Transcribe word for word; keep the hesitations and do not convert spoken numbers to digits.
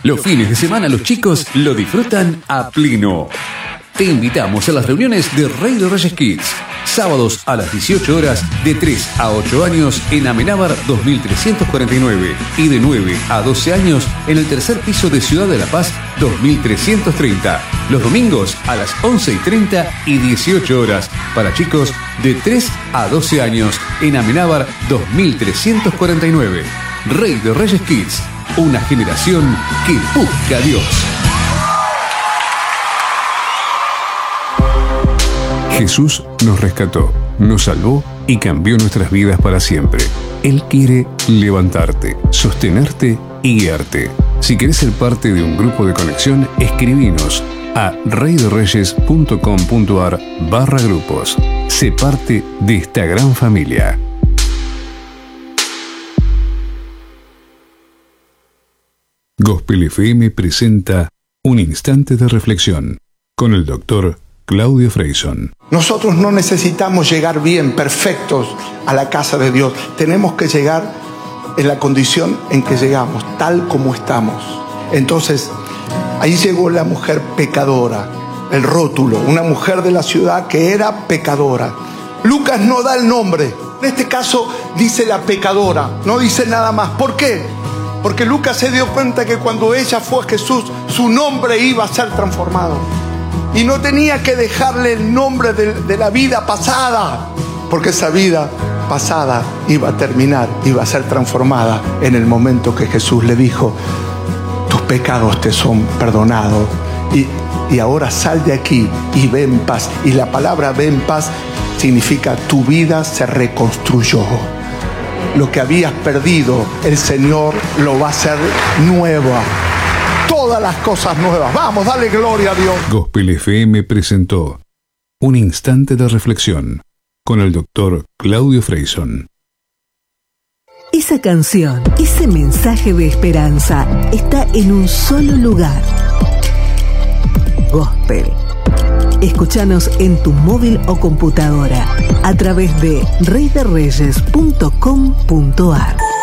Los fines de semana los chicos lo disfrutan a pleno. Te invitamos a las reuniones de Rey de Reyes Kids. Sábados a las dieciocho horas, de tres a ocho años en Amenábar dos mil trescientos cuarenta y nueve y de nueve a doce años en el tercer piso de Ciudad de la Paz dos mil trescientos treinta. Los domingos a las once y treinta y dieciocho horas para chicos de tres a doce años en Amenábar dos mil trescientos cuarenta y nueve. Rey de Reyes Kids, una generación que busca a Dios. Jesús nos rescató, nos salvó y cambió nuestras vidas para siempre. Él quiere levantarte, sostenerte y guiarte. Si querés ser parte de un grupo de conexión, escribinos a reydereyes.com.ar barra grupos. Sé parte de esta gran familia. Gospel F M presenta Un Instante de Reflexión con el doctor Claudio Freyson. Nosotros no necesitamos llegar bien, perfectos a la casa de Dios. Tenemos que llegar en la condición en que llegamos, tal como estamos. Entonces, ahí llegó la mujer pecadora, el rótulo, una mujer de la ciudad que era pecadora. Lucas no da el nombre. En este caso dice la pecadora, no dice nada más. ¿Por qué? Porque Lucas se dio cuenta que cuando ella fue a Jesús, su nombre iba a ser transformado. Y no tenía que dejarle el nombre de, de la vida pasada, porque esa vida pasada iba a terminar, iba a ser transformada en el momento que Jesús le dijo: tus pecados te son perdonados y, y ahora sal de aquí y ve en paz. Y la palabra ve en paz significa tu vida se reconstruyó. Lo que habías perdido, el Señor lo va a hacer nueva. Todas las cosas nuevas. Vamos, dale gloria a Dios. Gospel F M presentó Un Instante de Reflexión con el doctor Claudio Freyson. Esa canción, ese mensaje de esperanza está en un solo lugar. Gospel. Escúchanos en tu móvil o computadora a través de rey de reyes punto com punto ar.